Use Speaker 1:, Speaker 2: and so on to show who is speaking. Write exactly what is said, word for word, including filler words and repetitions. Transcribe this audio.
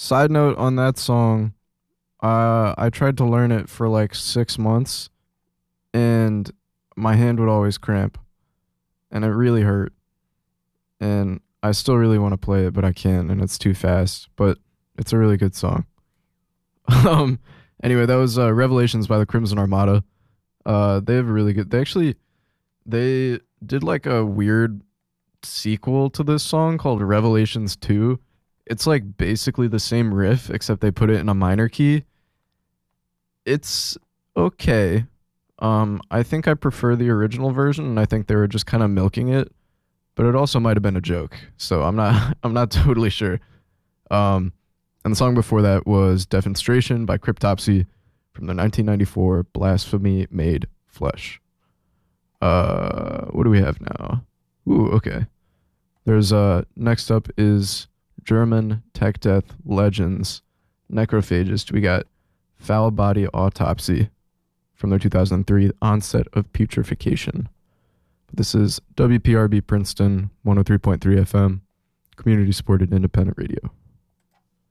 Speaker 1: Side note on that song, uh, I tried to learn it for like six months, and my hand would always cramp, and it really hurt. And I still really want to play it, but I can't, and it's too fast. But it's a really good song. um. Anyway, that was uh, Revelations by the Crimson Armada. Uh, they have a really good. They actually they did like a weird sequel to this song called Revelations two. It's like basically the same riff except they put it in a minor key. It's okay. Um I think I prefer the original version and I think they were just kind of milking it, but it also might have been a joke. So I'm not I'm not totally sure. Um and the song before that was Defenstration by Cryptopsy from the nineteen ninety-four Blasphemy Made Flesh. Uh what do we have now? Ooh, okay. There's uh next up is German tech death legends Necrophagist. We got Foul Body Autopsy from their two thousand three Onset of Putrefaction. This is W P R B Princeton one oh three point three F M, community supported independent radio.